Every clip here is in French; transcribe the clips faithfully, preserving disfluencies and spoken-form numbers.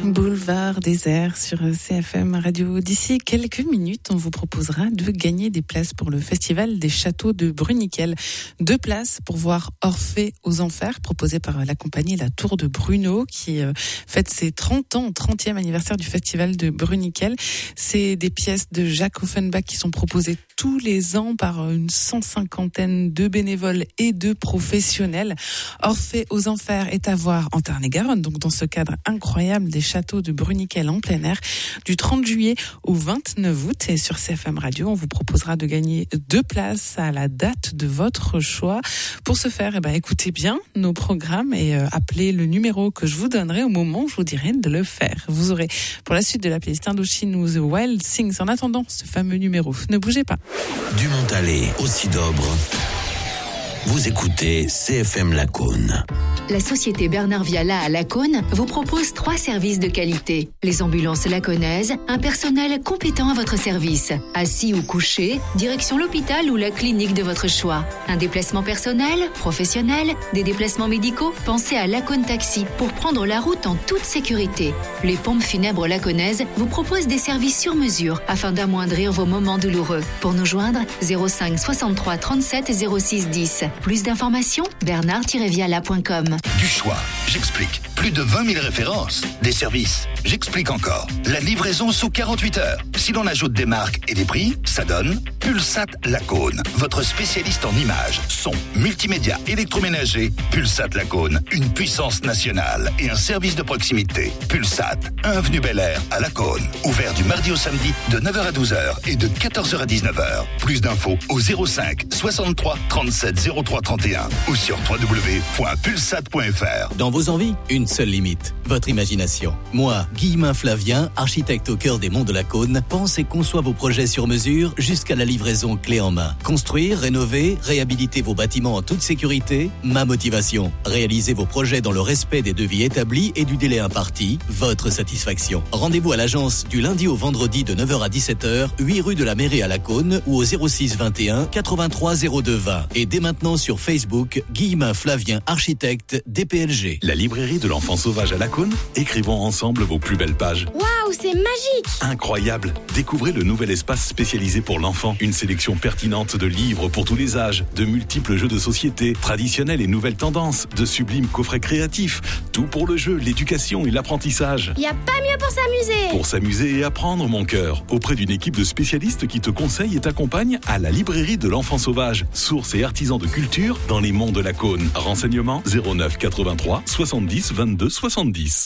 Boulevard désert sur C F M Radio. D'ici quelques minutes, on vous proposera de gagner des places pour le Festival des Châteaux de Bruniquel. Deux places pour voir Orphée aux Enfers, proposé par la compagnie La Tour de Bruno, qui fête ses trente ans, trentième anniversaire du Festival de Bruniquel. C'est des pièces de Jacques Offenbach qui sont proposées tous les ans par une cent cinquantaine de bénévoles et de professionnels. Orphée aux Enfers est à voir en Tarn-et-Garonne, donc dans ce cadre incroyable des Châteaux de Bruniquel en plein air, du trente juillet au vingt-neuf août. Et sur C F M Radio, on vous proposera de gagner deux places à la date de votre choix. Pour ce faire, eh ben, écoutez bien nos programmes et euh, appelez le numéro que je vous donnerai au moment où je vous dirai de le faire. Vous aurez pour la suite de la playlist Indochine ou The Wild Things. En attendant ce fameux numéro, ne bougez pas. Du Montalet au Sidobre, vous écoutez C F M Lacaune. La société Bernard Viala à Lacaune vous propose trois services de qualité. Les ambulances lacaunaises, un personnel compétent à votre service. Assis ou couché, direction l'hôpital ou la clinique de votre choix. Un déplacement personnel, professionnel, des déplacements médicaux, pensez à Lacaune Taxi pour prendre la route en toute sécurité. Les pompes funèbres lacaunaises vous proposent des services sur mesure afin d'amoindrir vos moments douloureux. Pour nous joindre, zéro cinq soixante-trois trente-sept zéro six dix. Plus d'informations, bernard tiret viala point com. Du choix, j'explique. Plus de vingt mille références. Des services, j'explique encore. La livraison sous quarante-huit heures. Si l'on ajoute des marques et des prix, ça donne Pulsat Lacaune. Votre spécialiste en images, son, multimédia, électroménager. Pulsat Lacaune, une puissance nationale et un service de proximité. Pulsat, un avenue Bel Air à Lacaune. Ouvert du mardi au samedi de neuf heures à douze heures et de quatorze heures à dix-neuf heures. Plus d'infos au zéro cinq soixante-trois trente-sept zéro trois trente et un ou sur w w w point pulsat point f r. Dans vos envies, une seule limite, votre imagination. Moi, Guillemin Flavien, architecte au cœur des monts de Lacaune, pense et conçoit vos projets sur mesure jusqu'à la livraison clé en main. Construire, rénover, réhabiliter vos bâtiments en toute sécurité, ma motivation. Réaliser vos projets dans le respect des devis établis et du délai imparti, votre satisfaction. Rendez-vous à l'agence du lundi au vendredi de neuf heures à dix-sept heures, huit rue de la Mairie à Lacaune ou au zéro six vingt et un quatre-vingt-trois zéro deux vingt. Et dès maintenant sur Facebook, Guillemin Flavien, architecte D P L G. La librairie de l'enfant sauvage à Lacaune, écrivons ensemble vos plus belles pages. Waouh, c'est magique! Incroyable! Découvrez le nouvel espace spécialisé pour l'enfant. Une sélection pertinente de livres pour tous les âges, de multiples jeux de société, traditionnels et nouvelles tendances, de sublimes coffrets créatifs. Tout pour le jeu, l'éducation et l'apprentissage. Y a pas mieux pour s'amuser! Pour s'amuser et apprendre, mon cœur. Auprès d'une équipe de spécialistes qui te conseille et t'accompagne à la librairie de l'enfant sauvage. Source et artisan de culture dans les monts de Lacaune. Renseignements zéro neuf quatre-vingt-trois soixante-dix vingt-deux soixante-dix.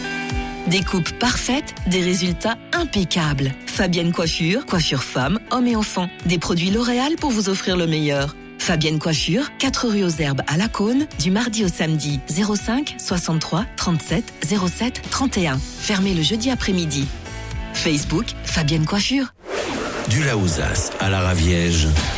Des coupes parfaites, des résultats impeccables. Fabienne Coiffure, coiffure femme, hommes et enfants. Des produits L'Oréal pour vous offrir le meilleur. Fabienne Coiffure, quatre rue aux Herbes à Lacaune, du mardi au samedi, zéro cinq soixante-trois trente-sept zéro sept trente et un. Fermé le jeudi après-midi. Facebook, Fabienne Coiffure. Du Laouzas à la Raviège,